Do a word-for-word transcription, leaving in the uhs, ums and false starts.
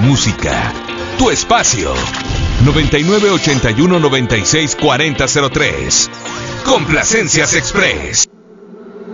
música. Tu espacio. noventa y nueve ochenta y uno noventa y seis cuarenta cero tres. Complacencias Express.